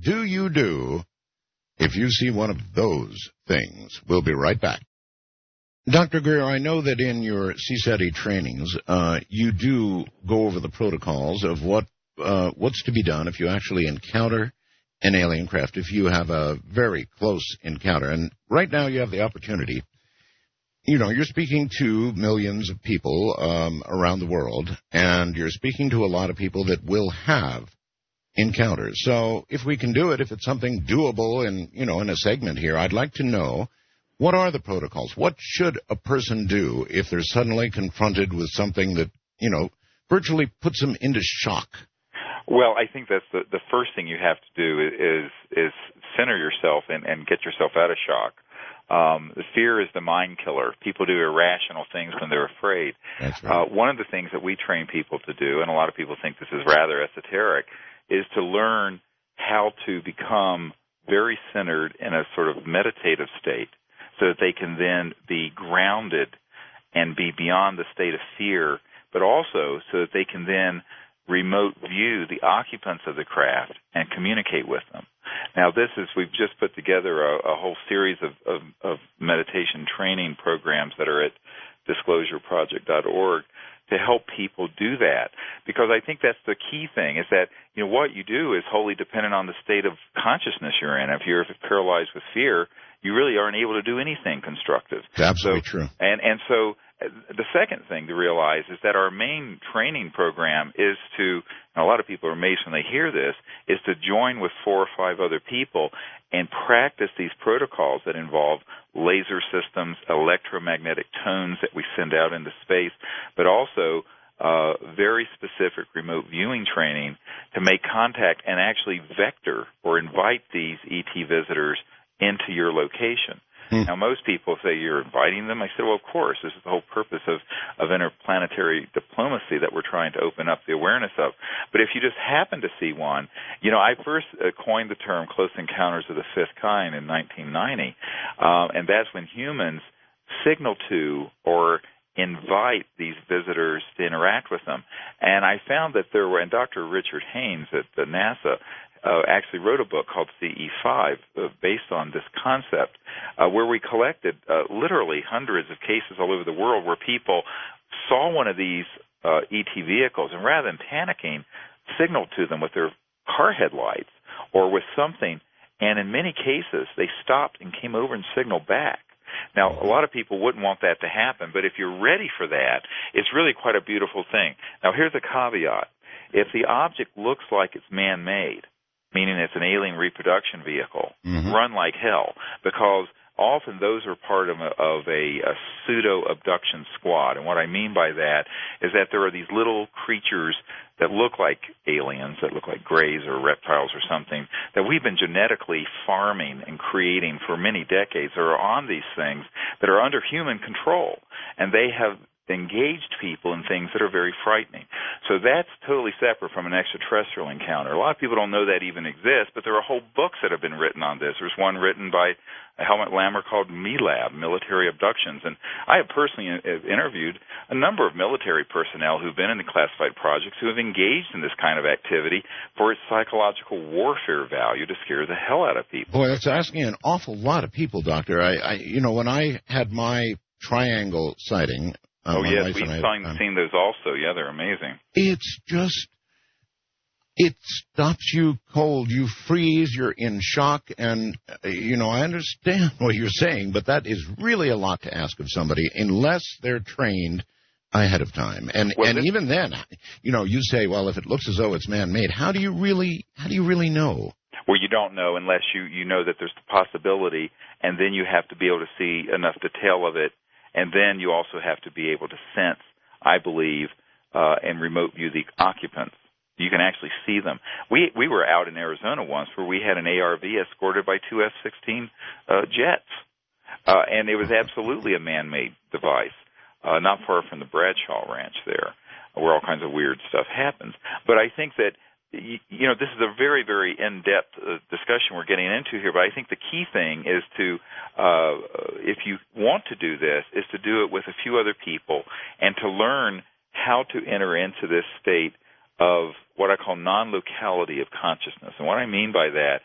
do you do if you see one of those things? We'll be right back. Dr. Greer, I know that in your CSATI trainings, you do go over the protocols of what's to be done if you actually encounter an alien craft, if you have a very close encounter. And right now you have the opportunity. You know, you're speaking to millions of people around the world, and you're speaking to a lot of people that will have encounters. So if we can do it, if it's something doable in a segment here, I'd like to know, what are the protocols? What should a person do if they're suddenly confronted with something that, virtually puts them into shock? Well, I think that's the first thing you have to do is center yourself and get yourself out of shock. The fear is the mind killer. People do irrational things when they're afraid. That's right. One of the things that we train people to do, and a lot of people think this is rather esoteric, is to learn how to become very centered in a sort of meditative state so that they can then be grounded and be beyond the state of fear, but also so that they can then remote view the occupants of the craft and communicate with them. Now, we've just put together a whole series of meditation training programs that are at disclosureproject.org to help people do that, because I think that's the key thing, is that what you do is wholly dependent on the state of consciousness you're in. If you're paralyzed with fear, you really aren't able to do anything constructive. Absolutely true. And so the second thing to realize is that our main training program is to, and a lot of people are amazed when they hear this, is to join with 4 or 5 other people and practice these protocols that involve laser systems, electromagnetic tones that we send out into space, but also very specific remote viewing training to make contact and actually vector or invite these ET visitors into your location. Now, most people say you're inviting them. I said, well, of course. This is the whole purpose of interplanetary diplomacy that we're trying to open up the awareness of. But if you just happen to see one, I first coined the term close encounters of the fifth kind in 1990, and that's when humans signal to or invite these visitors to interact with them. And I found that there were, and Dr. Richard Haynes at NASA actually wrote a book called CE5 based on this concept, where we collected literally hundreds of cases all over the world where people saw one of these ET vehicles and rather than panicking, signaled to them with their car headlights or with something, and in many cases they stopped and came over and signaled back. Now, a lot of people wouldn't want that to happen, but if you're ready for that, it's really quite a beautiful thing. Now, here's a caveat. If the object looks like it's man-made, meaning it's an alien reproduction vehicle, run like hell, because often those are part of a pseudo-abduction squad. And what I mean by that is that there are these little creatures that look like aliens, that look like greys or reptiles or something, that we've been genetically farming and creating for many decades, that are on these things that are under human control. And they have engaged people in things that are very frightening. So that's totally separate from an extraterrestrial encounter. A lot of people don't know that even exists, but there are whole books that have been written on this. There's one written by Helmut Lammer called MELAB, Military Abductions. And I have personally interviewed a number of military personnel who've been in the classified projects who have engaged in this kind of activity for its psychological warfare value to scare the hell out of people. Boy, that's asking an awful lot of people, Doctor. When I had my triangle sighting, yes, we've seen those also. Yeah, they're amazing. It's just, it stops you cold. You freeze. You're in shock. And, I understand what you're saying, but that is really a lot to ask of somebody unless they're trained ahead of time. And even then, you say, well, if it looks as though it's man-made, how do you really know? Well, you don't know unless you know that there's the possibility, and then you have to be able to see enough detail of it. And then you also have to be able to sense, I believe, and remote view the occupants. You can actually see them. We were out in Arizona once where we had an ARV escorted by 2 F-16 jets. And it was absolutely a man-made device, not far from the Bradshaw Ranch there, where all kinds of weird stuff happens. But I think that this is a very, very in-depth discussion we're getting into here, but I think the key thing is to, if you want to do this, is to do it with a few other people and to learn how to enter into this state of what I call non-locality of consciousness. And what I mean by that